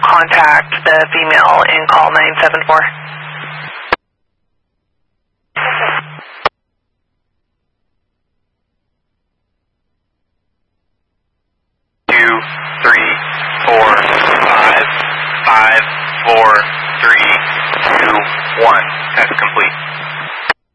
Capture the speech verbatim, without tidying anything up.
contact the female in call nine seven four. Two, three, four, five, five, four, three, two, one. That's complete.